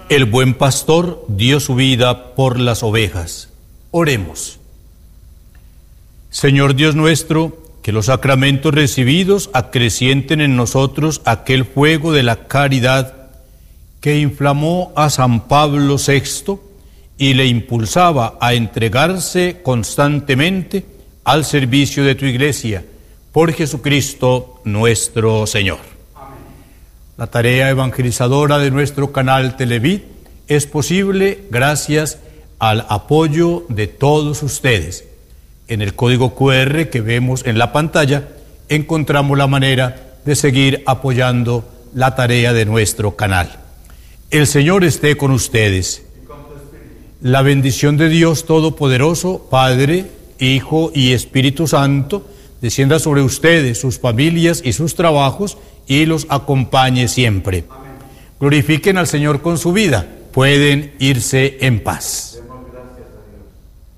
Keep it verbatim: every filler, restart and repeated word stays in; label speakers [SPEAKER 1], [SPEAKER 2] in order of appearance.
[SPEAKER 1] El buen pastor dio su vida por las ovejas. Oremos. Señor Dios nuestro, que los sacramentos recibidos acrecienten en nosotros aquel fuego de la caridad que inflamó a San Pablo sexto y le impulsaba a entregarse constantemente al servicio de tu Iglesia, por Jesucristo nuestro Señor. Amén. La tarea evangelizadora de nuestro canal Televid es posible gracias al apoyo de todos ustedes. En el código cu erre que vemos en la pantalla encontramos la manera de seguir apoyando la tarea de nuestro canal. El Señor esté con ustedes. La bendición de Dios Todopoderoso, Padre, Hijo y Espíritu Santo, descienda sobre ustedes, sus familias y sus trabajos, y los acompañe siempre. Amén. Glorifiquen al Señor con su vida. Pueden irse en paz.